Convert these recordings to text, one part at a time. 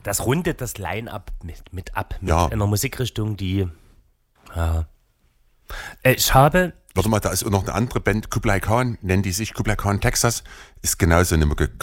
Das rundet das Line-Up mit ab, mit Ja. einer Musikrichtung, die, ja. Ich habe, Warte mal, da ist auch noch eine andere Band, Kublai Khan, nennen die sich Kublai Khan Texas, ist genauso eine Mucke,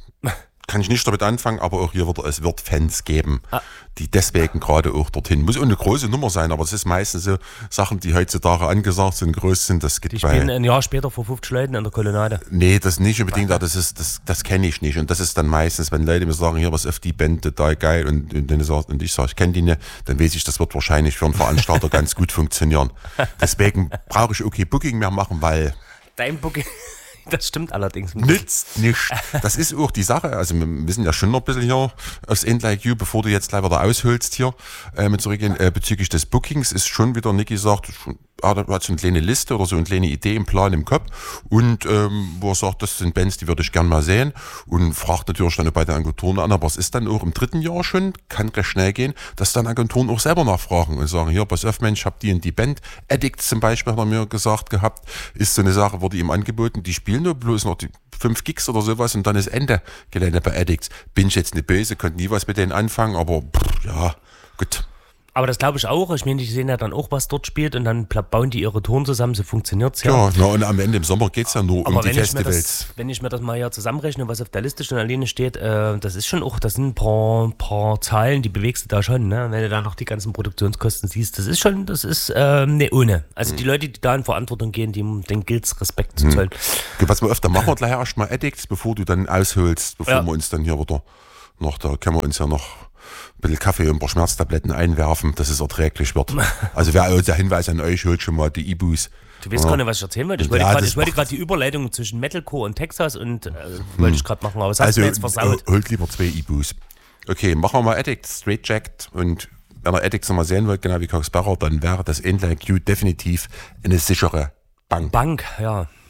kann ich nicht damit anfangen, aber auch hier es wird Fans geben, die deswegen gerade auch dorthin. Muss auch eine große Nummer sein, aber es ist meistens so Sachen, die heutzutage angesagt sind, groß sind, das geht die spielen ein Jahr später vor 50 Leuten in der Kolonnade. Nee, das nicht unbedingt, das kenne ich nicht. Und das ist dann meistens, wenn Leute mir sagen, hier, was auf die Band total geil und ich sage, ich kenne die nicht, dann weiß ich, das wird wahrscheinlich für einen Veranstalter ganz gut funktionieren. Deswegen brauche ich okay Booking mehr machen, weil Dein Booking, das stimmt allerdings. nützt nicht. Das ist auch die Sache. Also wir sind ja schon noch ein bisschen hier aufs End Like You, bevor du jetzt gleich wieder aushölst hier mit zurückgehen. Bezüglich des Bookings ist schon wieder, Niki sagt, hat so eine kleine Liste oder so eine kleine Idee im Plan im Kopf und wo er sagt, das sind Bands, die würde ich gern mal sehen und fragt natürlich dann bei den Agenturen an, aber es ist dann auch im 3. Jahr schon, kann recht schnell gehen, dass dann Agenturen auch selber nachfragen und sagen, hier, pass auf Mensch, hab die und die Band, Addicts zum Beispiel hat er mir gesagt gehabt, ist so eine Sache, wurde ihm angeboten, die spielen nur bloß noch die 5 Gigs oder sowas und dann ist Ende Gelände bei Addicts. Bin ich jetzt nicht böse, konnte nie was mit denen anfangen, aber ja, gut. Aber das glaube ich auch. Ich meine, die sehen ja dann auch, was dort spielt und dann bauen die ihre Touren zusammen, so funktioniert's ja. Ja, na, und am Ende im Sommer geht's ja nur Aber um die wenn Festivals. wenn ich mir das mal hier zusammenrechne, was auf der Liste schon alleine steht, das ist schon auch, das sind ein paar Zahlen, die bewegst du da schon, ne? Wenn du da noch die ganzen Produktionskosten siehst, das ist ne ohne. Also die Leute, die da in Verantwortung gehen, denen gilt's Respekt zu zollen. Okay, was wir öfter machen, wir gleich erstmal Addicts, bevor du dann aushölst, bevor wir uns dann hier wieder noch, da können wir uns ja noch ein bisschen Kaffee und ein paar Schmerztabletten einwerfen, dass es erträglich wird. Also der Hinweis an euch, holt schon mal die Ibus. Du weißt gar nicht, was ich erzählen wollte. Ich wollte gerade die Überleitung zwischen Metalcore und Texas und wollte ich gerade machen, aber das hast du mir jetzt versaut. Holt lieber 2 Ibus. Okay, machen wir mal Addicts, Straight Jacked und wenn ihr Addicts nochmal sehen wollt, genau wie Cox Barrer, dann wäre das End Like You definitiv eine sichere Bank. Bank, ja.